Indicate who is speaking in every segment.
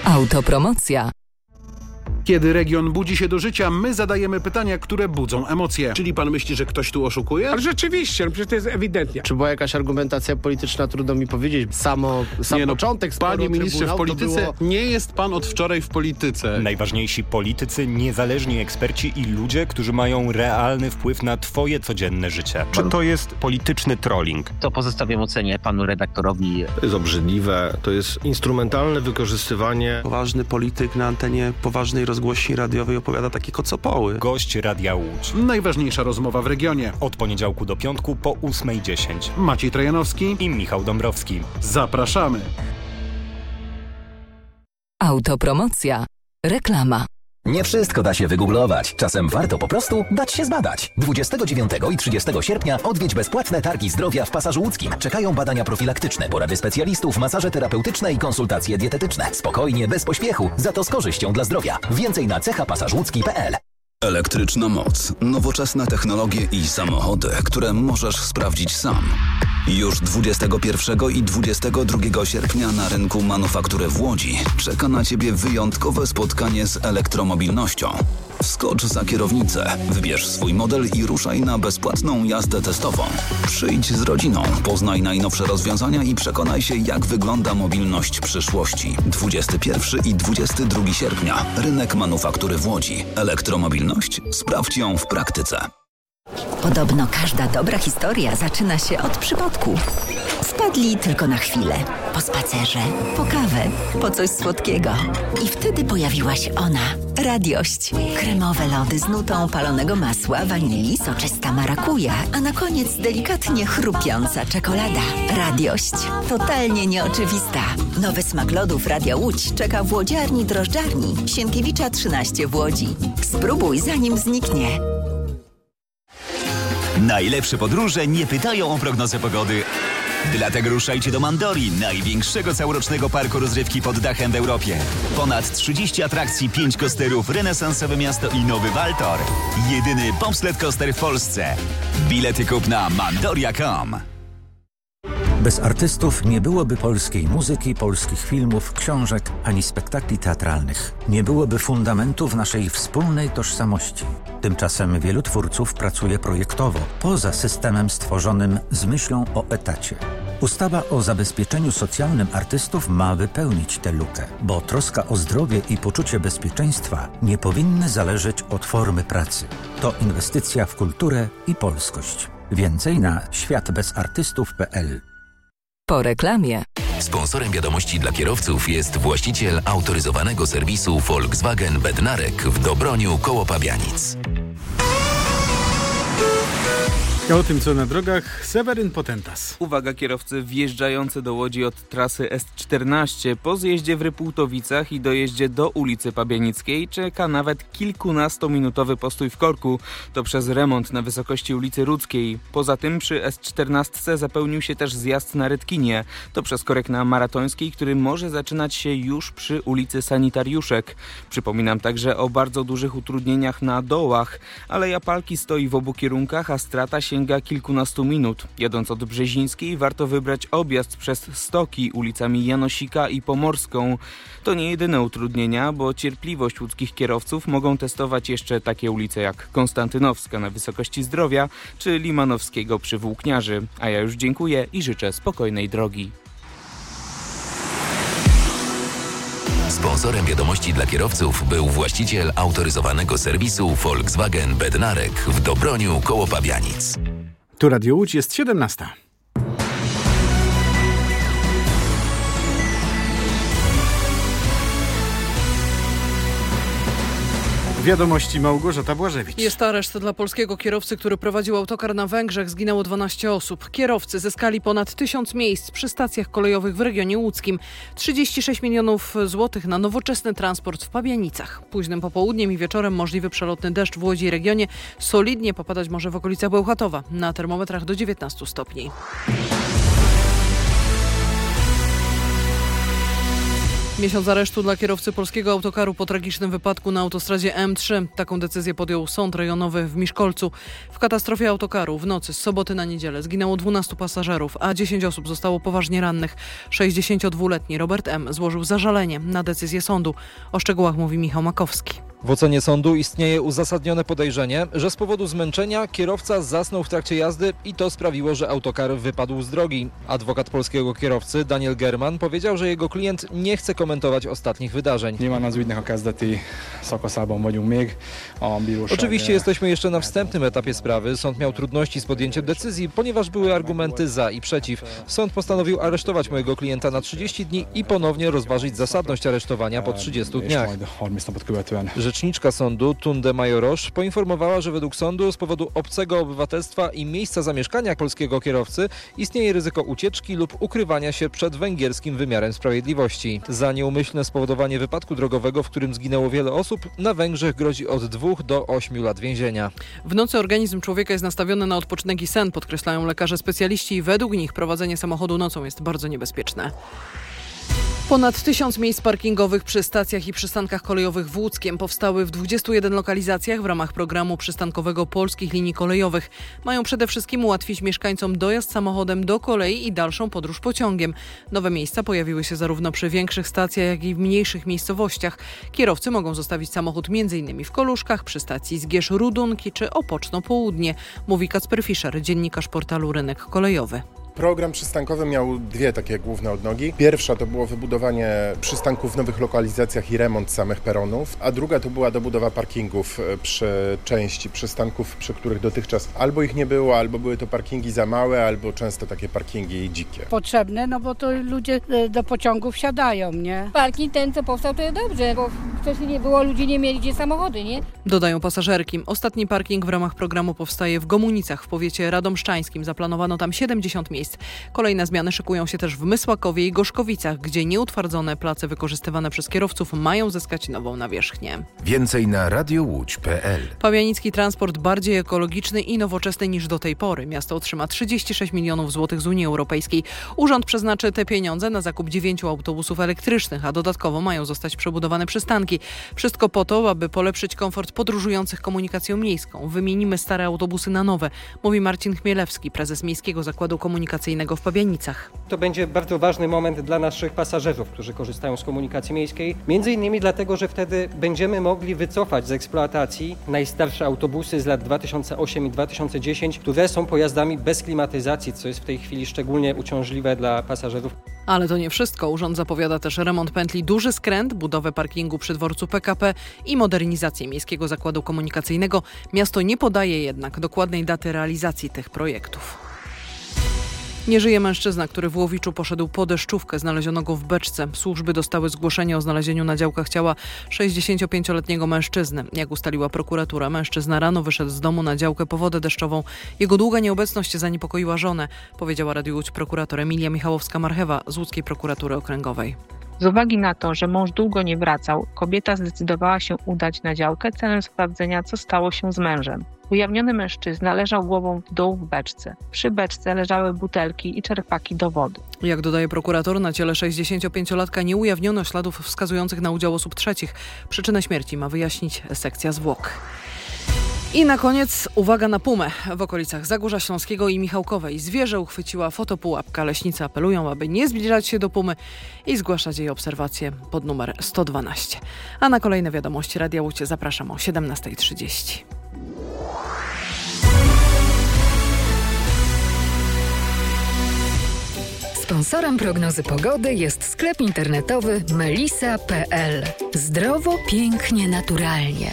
Speaker 1: Autopromocja.
Speaker 2: Kiedy region budzi się do życia, my zadajemy pytania, które budzą emocje.
Speaker 3: Czyli pan myśli, że ktoś tu oszukuje?
Speaker 4: Ale rzeczywiście, przecież to jest ewidentnie.
Speaker 5: Czy była jakaś argumentacja polityczna, trudno mi powiedzieć. Sam początek sporu
Speaker 3: Panie ministrze, w polityce
Speaker 5: było...
Speaker 3: nie jest pan od wczoraj w polityce.
Speaker 6: Najważniejsi politycy, niezależni eksperci i ludzie, którzy mają realny wpływ na twoje codzienne życie. Czy to jest polityczny trolling?
Speaker 7: To pozostawiam ocenie panu redaktorowi.
Speaker 8: To jest obrzydliwe, to jest instrumentalne wykorzystywanie.
Speaker 9: Poważny polityk na antenie poważnej rozgłośni radiowej opowiada takie kocopoły.
Speaker 6: Gość Radia Łódź.
Speaker 2: Najważniejsza rozmowa w regionie.
Speaker 6: Od poniedziałku do piątku po 8:10.
Speaker 2: Maciej Trojanowski
Speaker 6: I Michał Dąbrowski.
Speaker 2: Zapraszamy.
Speaker 1: Autopromocja. Reklama.
Speaker 10: Nie wszystko da się wygooglować. Czasem warto po prostu dać się zbadać. 29 i 30 sierpnia odwiedź bezpłatne targi zdrowia w Pasażu Łódzkim. Czekają badania profilaktyczne, porady specjalistów, masaże terapeutyczne i konsultacje dietetyczne. Spokojnie, bez pośpiechu, za to z korzyścią dla zdrowia. Więcej na cechapasażłódzki.pl.
Speaker 11: Elektryczna moc, nowoczesne technologie i samochody, które możesz sprawdzić sam. Już 21 i 22 sierpnia na rynku Manufaktury w Łodzi czeka na Ciebie wyjątkowe spotkanie z elektromobilnością. Wskocz za kierownicę, wybierz swój model i ruszaj na bezpłatną jazdę testową. Przyjdź z rodziną, poznaj najnowsze rozwiązania i przekonaj się, jak wygląda mobilność przyszłości. 21 i 22 sierpnia. Rynek Manufaktury w Łodzi. Elektromobilność? Sprawdź ją w praktyce.
Speaker 12: Podobno każda dobra historia zaczyna się od przypadku. Wpadli tylko na chwilę. Po spacerze, po kawę, po coś słodkiego. I wtedy pojawiła się ona. Radiość. Kremowe lody z nutą palonego masła, wanilii, soczysta marakuja, a na koniec delikatnie chrupiąca czekolada. Radiość. Totalnie nieoczywista. Nowy smak lodów Radia Łódź czeka w łodziarni drożdżarni Sienkiewicza 13 w Łodzi. Spróbuj zanim zniknie.
Speaker 13: Najlepsze podróże nie pytają o prognozę pogody. Dlatego ruszajcie do Mandori, największego całorocznego parku rozrywki pod dachem w Europie. Ponad 30 atrakcji, 5 coasterów, renesansowe miasto i nowy Waltor. Jedyny bobsled coaster w Polsce. Bilety kup na mandoria.com.
Speaker 14: Bez artystów nie byłoby polskiej muzyki, polskich filmów, książek, ani spektakli teatralnych. Nie byłoby fundamentów naszej wspólnej tożsamości. Tymczasem wielu twórców pracuje projektowo, poza systemem stworzonym z myślą o etacie. Ustawa o zabezpieczeniu socjalnym artystów ma wypełnić tę lukę, bo troska o zdrowie i poczucie bezpieczeństwa nie powinny zależeć od formy pracy. To inwestycja w kulturę i polskość. Więcej na światbezartystów.pl.
Speaker 1: Po reklamie.
Speaker 15: Sponsorem wiadomości dla kierowców jest właściciel autoryzowanego serwisu Volkswagen Bednarek w Dobroniu koło Pabianic.
Speaker 2: O tym, co na drogach, Seweryn Potentas.
Speaker 16: Uwaga, kierowcy wjeżdżający do Łodzi od trasy S14 po zjeździe w Rypłtowicach i dojeździe do ulicy Pabianickiej czeka nawet kilkunastominutowy postój w korku. To przez remont na wysokości ulicy Rudzkiej. Poza tym przy S14 zapełnił się też zjazd na Rytkinie. To przez korek na Maratońskiej, który może zaczynać się już przy ulicy Sanitariuszek. Przypominam także o bardzo dużych utrudnieniach na dołach. Aleja Palki stoi w obu kierunkach, a strata sięga kilkunastu minut. Jadąc od Brzezińskiej warto wybrać objazd przez Stoki ulicami Janosika i Pomorską. To nie jedyne utrudnienia, bo cierpliwość łódzkich kierowców mogą testować jeszcze takie ulice jak Konstantynowska na wysokości Zdrowia czy Limanowskiego przy Włókniarzy. A ja już dziękuję i życzę spokojnej drogi.
Speaker 15: Sponsorem wiadomości dla kierowców był właściciel autoryzowanego serwisu Volkswagen Bednarek w Dobroniu koło Pabianic.
Speaker 2: Tu Radio Łódź, jest 17. Wiadomości Małgorzata Błażewicz.
Speaker 17: Jest areszt dla polskiego kierowcy, który prowadził autokar na Węgrzech. Zginęło 12 osób. Kierowcy zyskali ponad 1000 miejsc przy stacjach kolejowych w regionie łódzkim. 36 milionów złotych na nowoczesny transport w Pabianicach. Późnym popołudniem i wieczorem możliwy przelotny deszcz w Łodzi i regionie. Solidnie popadać może w okolicach Bełchatowa. Na termometrach do 19 stopni. Miesiąc aresztu dla kierowcy polskiego autokaru po tragicznym wypadku na autostradzie M3. Taką decyzję podjął Sąd Rejonowy w Miszkolcu. W katastrofie autokaru w nocy z soboty na niedzielę zginęło 12 pasażerów, a 10 osób zostało poważnie rannych. 62-letni Robert M. złożył zażalenie na decyzję sądu. O szczegółach mówi Michał Makowski.
Speaker 18: W ocenie sądu istnieje uzasadnione podejrzenie, że z powodu zmęczenia kierowca zasnął w trakcie jazdy i to sprawiło, że autokar wypadł z drogi. Adwokat polskiego kierowcy Daniel German powiedział, że jego klient nie chce komentować ostatnich wydarzeń. Oczywiście jesteśmy jeszcze na wstępnym etapie sprawy. Sąd miał trudności z podjęciem decyzji, ponieważ były argumenty za i przeciw. Sąd postanowił aresztować mojego klienta na 30 dni i ponownie rozważyć zasadność aresztowania po 30 dniach. Rzeczniczka sądu Tunde Majorosz poinformowała, że według sądu z powodu obcego obywatelstwa i miejsca zamieszkania polskiego kierowcy istnieje ryzyko ucieczki lub ukrywania się przed węgierskim wymiarem sprawiedliwości. Za nieumyślne spowodowanie wypadku drogowego, w którym zginęło wiele osób, na Węgrzech grozi od 2 do 8 lat więzienia.
Speaker 17: W nocy organizm człowieka jest nastawiony na odpoczynek i sen, podkreślają lekarze specjaliści i według nich prowadzenie samochodu nocą jest bardzo niebezpieczne. Ponad 1000 miejsc parkingowych przy stacjach i przystankach kolejowych w Łódzkiem powstały w 21 lokalizacjach w ramach programu przystankowego Polskich Linii Kolejowych. Mają przede wszystkim ułatwić mieszkańcom dojazd samochodem do kolei i dalszą podróż pociągiem. Nowe miejsca pojawiły się zarówno przy większych stacjach, jak i w mniejszych miejscowościach. Kierowcy mogą zostawić samochód m.in. w Koluszkach, przy stacji Zgierz-Rudunki czy Opoczno Południe, mówi Kacper Fischer, dziennikarz portalu Rynek Kolejowy.
Speaker 19: Program przystankowy miał dwie takie główne odnogi. Pierwsza to było wybudowanie przystanków w nowych lokalizacjach i remont samych peronów, a druga to była dobudowa parkingów przy części przystanków, przy których dotychczas albo ich nie było, albo były to parkingi za małe, albo często takie parkingi dzikie.
Speaker 20: Potrzebne, no bo to ludzie do pociągów wsiadają, nie?
Speaker 21: Parking ten, co powstał, to jest dobrze, bo wcześniej nie było, ludzie nie mieli gdzie samochody, nie?
Speaker 17: Dodają pasażerki. Ostatni parking w ramach programu powstaje w Gomunicach w powiecie radomszczańskim. Zaplanowano tam 70 miejsc. Kolejne zmiany szykują się też w Mysłakowie i Gorzkowicach, gdzie nieutwardzone place wykorzystywane przez kierowców mają zyskać nową nawierzchnię.
Speaker 15: Więcej na radiołódź.pl.
Speaker 17: Pabianicki transport bardziej ekologiczny i nowoczesny niż do tej pory. Miasto otrzyma 36 milionów złotych z Unii Europejskiej. Urząd przeznaczy te pieniądze na zakup 9 autobusów elektrycznych, a dodatkowo mają zostać przebudowane przystanki. Wszystko po to, aby polepszyć komfort podróżujących komunikacją miejską. Wymienimy stare autobusy na nowe, mówi Marcin Chmielewski, prezes Miejskiego Zakładu Komunikacyjnego w Pabianicach.
Speaker 22: To będzie bardzo ważny moment dla naszych pasażerów, którzy korzystają z komunikacji miejskiej. Między innymi dlatego, że wtedy będziemy mogli wycofać z eksploatacji najstarsze autobusy z lat 2008 i 2010, które są pojazdami bez klimatyzacji, co jest w tej chwili szczególnie uciążliwe dla pasażerów.
Speaker 17: Ale to nie wszystko. Urząd zapowiada też remont pętli Duży Skręt, budowę parkingu przy dworcu PKP i modernizację Miejskiego Zakładu Komunikacyjnego. Miasto nie podaje jednak dokładnej daty realizacji tych projektów. Nie żyje mężczyzna, który w Łowiczu poszedł po deszczówkę. Znaleziono go w beczce. Służby dostały zgłoszenie o znalezieniu na działkach ciała 65-letniego mężczyzny. Jak ustaliła prokuratura, mężczyzna rano wyszedł z domu na działkę po wodę deszczową. Jego długa nieobecność zaniepokoiła żonę, powiedziała Radiu Łódź prokurator Emilia Michałowska-Marchewa z Łódzkiej Prokuratury Okręgowej.
Speaker 23: Z uwagi na to, że mąż długo nie wracał, kobieta zdecydowała się udać na działkę celem sprawdzenia, co stało się z mężem. Ujawniony mężczyzna leżał głową w dół w beczce. Przy beczce leżały butelki i czerpaki do wody.
Speaker 17: Jak dodaje prokurator, na ciele 65-latka nie ujawniono śladów wskazujących na udział osób trzecich. Przyczynę śmierci ma wyjaśnić sekcja zwłok. I na koniec uwaga na pumę. W okolicach Zagórza Śląskiego i Michałkowej zwierzę uchwyciła fotopułapka. Leśnicy apelują, aby nie zbliżać się do pumy i zgłaszać jej obserwacje pod numer 112. A na kolejne wiadomości Radia Łódź zapraszam o 17:30.
Speaker 1: Sponsorem prognozy pogody jest sklep internetowy melisa.pl. Zdrowo, pięknie, naturalnie.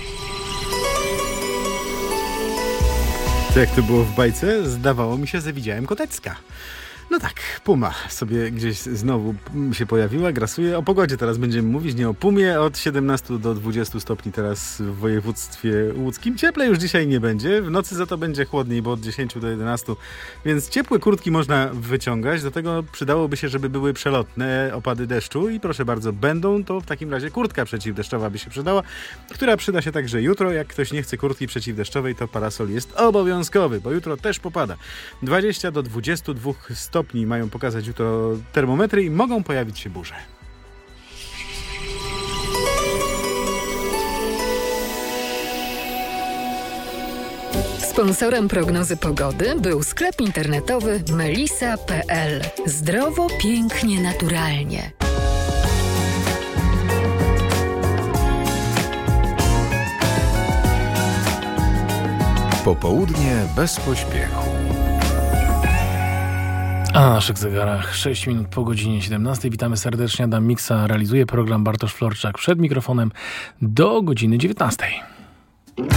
Speaker 24: Jak to było w bajce, zdawało mi się, że widziałem Kotecka. No tak, puma sobie gdzieś znowu się pojawiła, grasuje. O pogodzie teraz będziemy mówić, nie o pumie. Od 17 do 20 stopni teraz w województwie łódzkim. Cieplej już dzisiaj nie będzie, w nocy za to będzie chłodniej, bo od 10 do 11. Więc ciepłe kurtki można wyciągać. Do tego przydałoby się, żeby były przelotne opady deszczu i proszę bardzo, będą, to w takim razie kurtka przeciwdeszczowa by się przydała, która przyda się także jutro. Jak ktoś nie chce kurtki przeciwdeszczowej, to parasol jest obowiązkowy, bo jutro też popada. 20 do 22 stopni mają pokazać jutro termometry i mogą pojawić się burze.
Speaker 1: Sponsorem prognozy pogody był sklep internetowy melisa.pl. Zdrowo, pięknie, naturalnie.
Speaker 3: Popołudnie bez pośpiechu.
Speaker 4: A na naszych zegarach 6 minut po godzinie 17. Witamy serdecznie. Adam Miksa realizuje program Bartosz Florczak przed mikrofonem do godziny 19.